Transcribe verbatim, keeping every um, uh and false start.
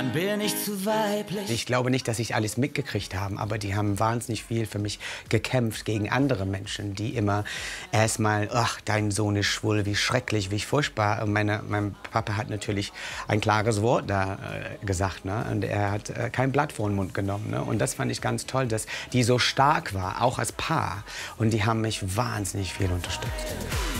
Bin ich zu weiblich? Ich glaube nicht, dass ich alles mitgekriegt habe, aber die haben wahnsinnig viel für mich gekämpft gegen andere Menschen, die immer erstmal, ach, dein Sohn ist schwul, wie schrecklich, wie furchtbar. Und meine, mein Papa hat natürlich ein klares Wort da äh, gesagt, ne? Und er hat äh, kein Blatt vor den Mund genommen. Ne? Und das fand ich ganz toll, dass die so stark war, auch als Paar. Und die haben mich wahnsinnig viel unterstützt.